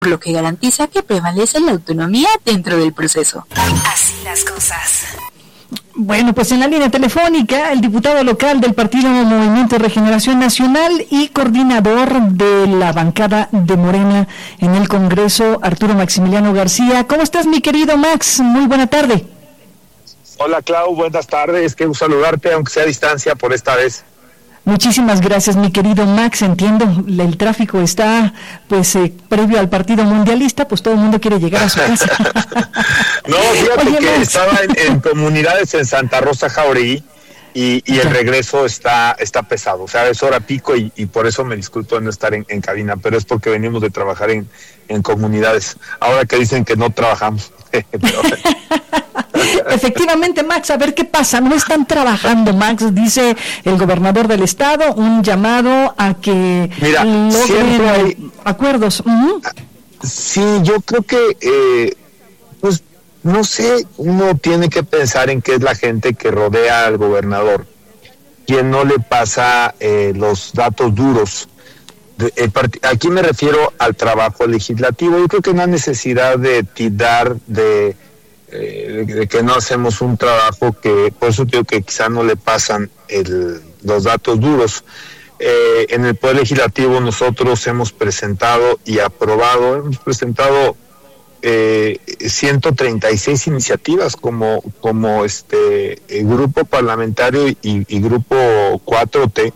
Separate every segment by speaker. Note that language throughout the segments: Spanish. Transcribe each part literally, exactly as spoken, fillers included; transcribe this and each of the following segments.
Speaker 1: por lo que garantiza que prevalece la autonomía dentro del proceso. Así las cosas.
Speaker 2: Bueno, pues en la línea telefónica, el diputado local del Partido Movimiento de Regeneración Nacional y coordinador de la bancada de Morena en el Congreso, Arturo Maximiliano García. ¿Cómo estás, mi querido Max? Muy buena tarde.
Speaker 3: Hola, Clau, buenas tardes. Qué gusto saludarte, aunque sea a distancia por esta vez.
Speaker 2: Muchísimas gracias, mi querido Max. Entiendo, el tráfico está, pues, eh, previo al partido mundialista, pues todo el mundo quiere llegar a su casa.
Speaker 3: No, fíjate
Speaker 2: Oye,
Speaker 3: que
Speaker 2: Max.
Speaker 3: estaba en, en comunidades en Santa Rosa, Jauregui, y, y el regreso está está pesado. O sea, es hora pico y, y por eso me disculpo de no estar en, en cabina, pero es porque venimos de trabajar en, en comunidades. Ahora que dicen que no trabajamos. Pero,
Speaker 2: efectivamente, Max, a ver qué pasa. No están trabajando, Max, dice el gobernador del estado, un llamado a que
Speaker 3: Mira,
Speaker 2: logren
Speaker 3: hay...
Speaker 2: acuerdos. Uh-huh.
Speaker 3: Sí, yo creo que, eh, pues, no sé, uno tiene que pensar en qué es la gente que rodea al gobernador, quien no le pasa eh, los datos duros. De, eh, part- aquí me refiero al trabajo legislativo. Yo creo que no hay necesidad de tirar de... De, de que no hacemos un trabajo que, por eso digo que quizá no le pasan el, los datos duros. Eh, en el Poder Legislativo nosotros hemos presentado y aprobado, hemos presentado eh, ciento treinta y seis iniciativas como, como este el grupo parlamentario y, y grupo cuatro T.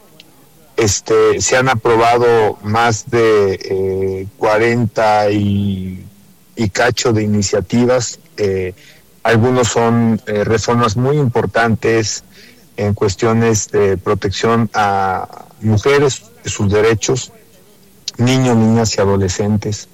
Speaker 3: Este, se han aprobado más de eh, cuarenta y, y cacho de iniciativas. Eh, algunos son eh, reformas muy importantes en cuestiones de protección a mujeres, de sus derechos, niños, niñas y adolescentes,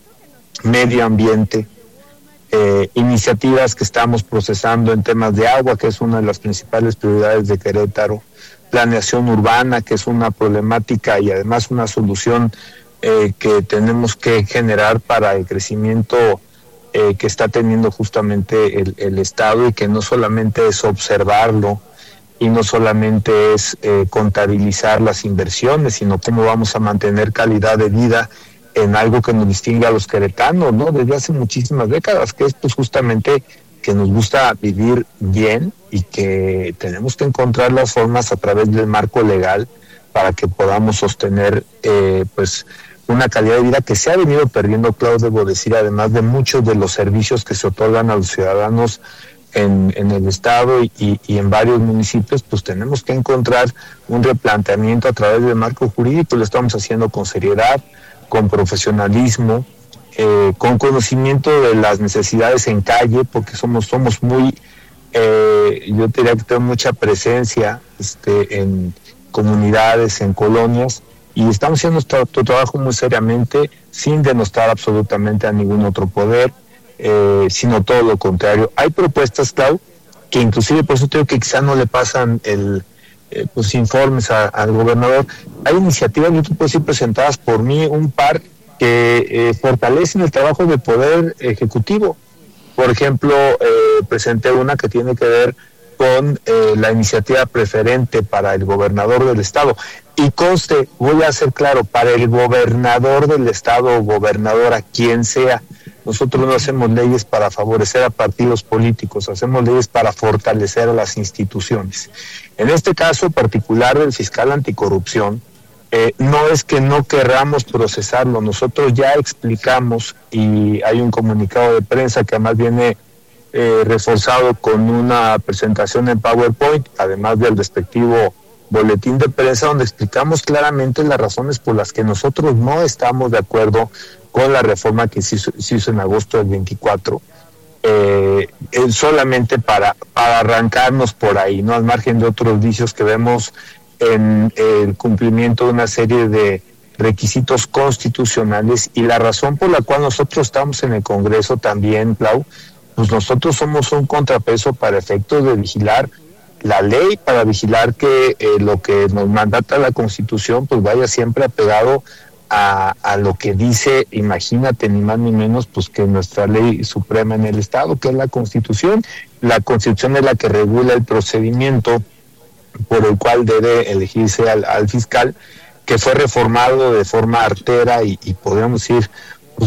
Speaker 3: medio ambiente, eh, iniciativas que estamos procesando en temas de agua, que es una de las principales prioridades de Querétaro, planeación urbana, que es una problemática y además una solución eh, que tenemos que generar para el crecimiento Eh, que está teniendo justamente el, el Estado, y que no solamente es observarlo y no solamente es eh, contabilizar las inversiones, sino cómo vamos a mantener calidad de vida en algo que nos distingue a los queretanos, ¿no? Desde hace muchísimas décadas, que es pues justamente que nos gusta vivir bien y que tenemos que encontrar las formas a través del marco legal para que podamos sostener eh, pues una calidad de vida que se ha venido perdiendo, Claudio, debo decir, además de muchos de los servicios que se otorgan a los ciudadanos en, en el estado y, y, y en varios municipios. Pues tenemos que encontrar un replanteamiento a través del marco jurídico. Lo estamos haciendo con seriedad, con profesionalismo, eh, con conocimiento de las necesidades en calle, porque somos somos muy, eh, yo diría que tengo mucha presencia este, en comunidades, en colonias, y estamos haciendo nuestro, nuestro trabajo muy seriamente, sin denostar absolutamente a ningún otro poder, eh, sino todo lo contrario. Hay propuestas, Clau, que inclusive, por eso digo que quizá no le pasan el eh, pues informes a, al gobernador. Hay iniciativas, yo te puedo decir, presentadas por mí, un par que eh, fortalecen el trabajo del Poder Ejecutivo. Por ejemplo, eh, presenté una que tiene que ver con eh, la iniciativa preferente para el gobernador del estado. Y conste, voy a ser claro, para el gobernador del estado o gobernadora, quien sea. Nosotros no hacemos leyes para favorecer a partidos políticos, hacemos leyes para fortalecer a las instituciones. En este caso particular del fiscal anticorrupción, eh, no es que no querramos procesarlo, nosotros ya explicamos, y hay un comunicado de prensa que además viene eh, reforzado con una presentación en PowerPoint, además del respectivo boletín de prensa, donde explicamos claramente las razones por las que nosotros no estamos de acuerdo con la reforma que se hizo, se hizo en agosto del veinticuatro, eh, solamente para, para arrancarnos por ahí, no al margen de otros vicios que vemos en el cumplimiento de una serie de requisitos constitucionales. Y la razón por la cual nosotros estamos en el Congreso también, Clau, pues nosotros somos un contrapeso para efectos de vigilar la ley, para vigilar que eh, lo que nos mandata la Constitución pues vaya siempre apegado a, a lo que dice, imagínate, ni más ni menos, pues que nuestra ley suprema en el Estado, que es la Constitución. La Constitución es la que regula el procedimiento por el cual debe elegirse al, al fiscal, que fue reformado de forma artera y, y podríamos decir